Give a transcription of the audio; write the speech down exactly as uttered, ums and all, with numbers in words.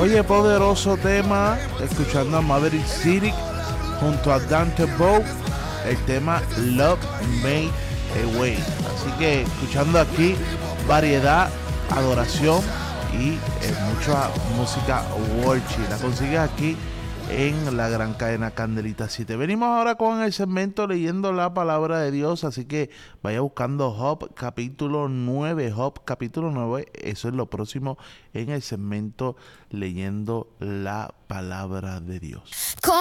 Oye, poderoso tema, escuchando a Maverick City junto a Dante Bow, el tema Love Made a Way. Así que escuchando aquí variedad, adoración y eh, mucha música worship. La consigues aquí en la gran cadena Candelita siete. Venimos ahora con el segmento leyendo la palabra de Dios, así que vaya buscando Job capítulo nueve, Job capítulo nueve, eso es lo próximo en el segmento leyendo la palabra de Dios.